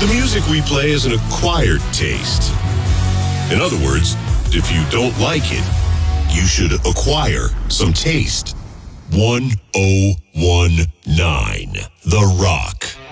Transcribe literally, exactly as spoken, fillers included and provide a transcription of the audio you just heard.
The music we play is an acquired taste. In other words, if you don't like it, you should acquire some taste. one oh one nine The Rock.